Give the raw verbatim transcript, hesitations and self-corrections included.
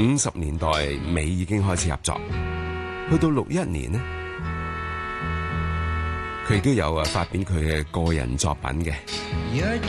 五十年代尾已經開始合作，去到六一年呢，佢亦都有啊發表佢嘅個人作品嘅。